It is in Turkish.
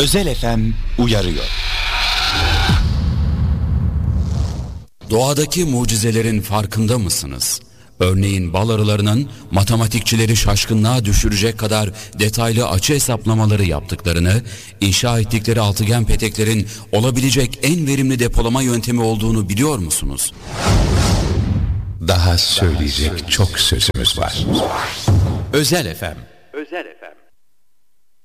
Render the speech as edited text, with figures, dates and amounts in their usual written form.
Özel FM uyarıyor. Doğadaki mucizelerin farkında mısınız? Örneğin bal arılarının matematikçileri şaşkınlığa düşürecek kadar detaylı açı hesaplamaları yaptıklarını, inşa ettikleri altıgen peteklerin olabilecek en verimli depolama yöntemi olduğunu biliyor musunuz? Daha söyleyecek çok sözümüz var. Özel FM. Özel FM.